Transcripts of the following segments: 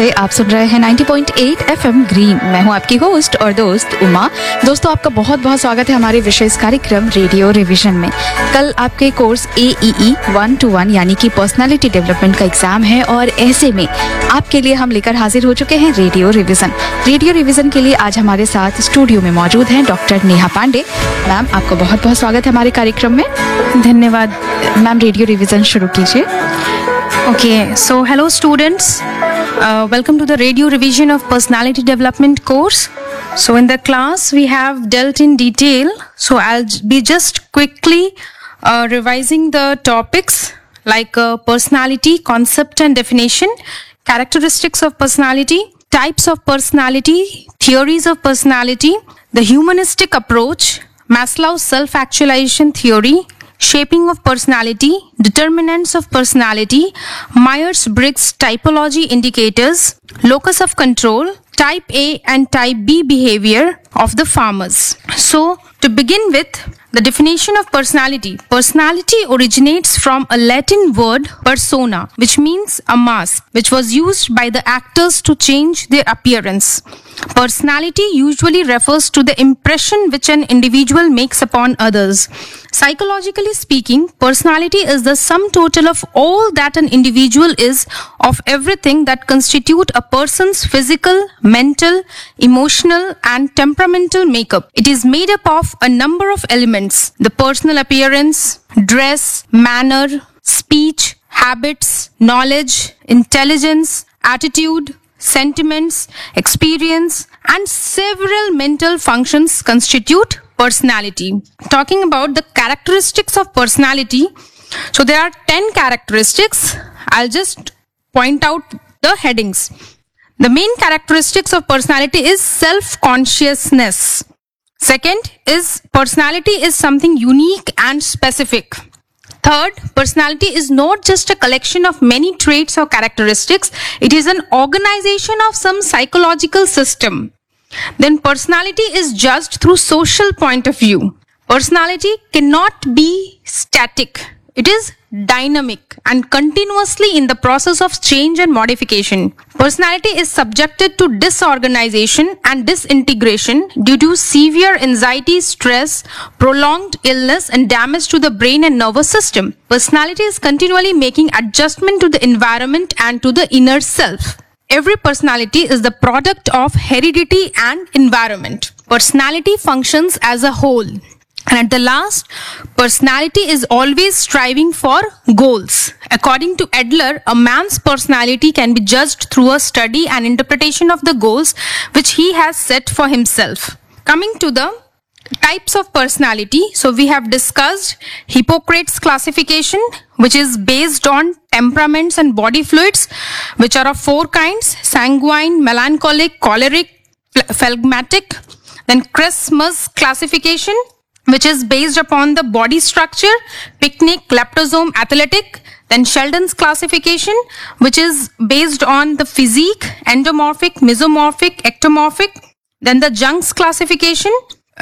से आप सुन रहे हैं 90.8 एफएम ग्रीन। मैं हूं आपकी होस्ट और दोस्त उमा। दोस्तों, आपका बहुत बहुत स्वागत है हमारे विशेष कार्यक्रम रेडियो रिवीजन में। कल आपके कोर्स AEE 1-1 यानी कि पर्सनालिटी डेवलपमेंट का एग्जाम है और ऐसे में आपके लिए हम लेकर हाजिर हो चुके हैं रेडियो रिवीजन। रेडियो रिवीजन के लिए आज हमारे साथ स्टूडियो में मौजूद हैं डॉक्टर नेहा पांडे। मैम, आपका बहुत बहुत स्वागत है हमारे कार्यक्रम में। धन्यवाद मैम, रेडियो रिवीजन शुरू कीजिए। Okay, so hello students, welcome to the radio revision of personality development course. So in the class we have dealt in detail, so I'll be just quickly revising the topics like personality, concept and definition, characteristics of personality, types of personality, theories of personality, the humanistic approach, Maslow's self-actualization theory, shaping of personality, determinants of personality, Myers-Briggs typology indicators, locus of control, type A and type B behavior of the farmers. So, to begin with, the definition of personality. Personality originates from a Latin word persona, which means a mask, which was used by the actors to change their appearance. Personality usually refers to the impression which an individual makes upon others. Psychologically speaking, personality is the sum total of all that an individual is, of everything that constitute a person's physical, mental, emotional, and temperamental makeup. It is made up of a number of elements: the personal appearance, dress, manner, speech, habits, knowledge, intelligence, attitude, sentiments, experience, and several mental functions constitute personality. Talking about the characteristics of personality, so there are 10 characteristics. I'll just point out the headings. The main characteristics of personality is self-consciousness. Second is personality is something unique and specific. Third, personality is not just a collection of many traits or characteristics. It is an organization of some psychological system. Then personality is judged through social point of view. Personality cannot be static. It is dynamic and continuously in the process of change and modification. Personality is subjected to disorganization and disintegration due to severe anxiety, stress, prolonged illness, and damage to the brain and nervous system. Personality is continually making adjustment to the environment and to the inner self. Every personality is the product of heredity and environment. Personality functions as a whole. And at the last, personality is always striving for goals. According to Adler, a man's personality can be judged through a study and interpretation of the goals which he has set for himself. Coming to the types of personality, so we have discussed Hippocrates classification, which is based on temperaments and body fluids, which are of 4 kinds: sanguine, melancholic, choleric, phlegmatic. Then Christmas classification, which is based upon the body structure: picnic, leptosome, athletic. Then Sheldon's classification, which is based on the physique: endomorphic, mesomorphic, ectomorphic. Then the Jung's classification,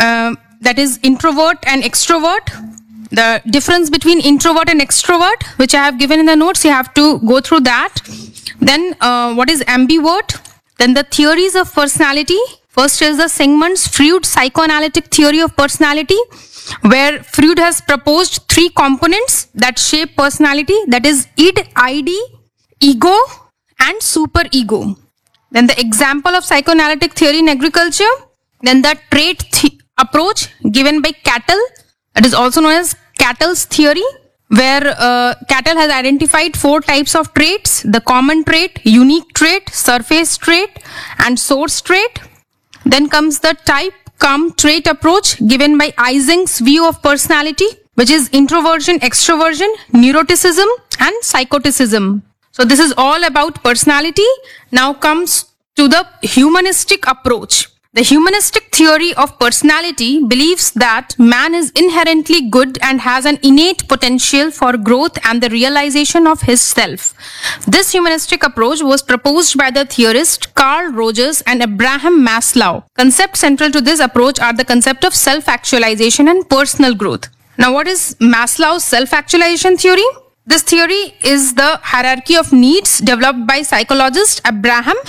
that is introvert and extrovert. The difference between introvert and extrovert, which I have given in the notes, you have to go through that. Then what is ambivert? Then the theories of personality. First is the Sigmund Freud psychoanalytic theory of personality, where Freud has proposed 3 components that shape personality, that is id, id, ego, and superego. Then the example of psychoanalytic theory in agriculture. Then the trait approach given by Cattell, that is also known as Cattell's theory, where Cattell has identified 4 types of traits: the common trait, unique trait, surface trait, and source trait. Then comes the type-cum-trait approach given by Ising's view of personality, which is introversion, extroversion, neuroticism, and psychoticism. So this is all about personality. Now comes to the humanistic approach. The humanistic theory of personality believes that man is inherently good and has an innate potential for growth and the realization of his self. This humanistic approach was proposed by the theorists Carl Rogers and Abraham Maslow. Concepts central to this approach are the concept of self-actualization and personal growth. Now, what is Maslow's self-actualization theory? This theory is the hierarchy of needs developed by psychologist Abraham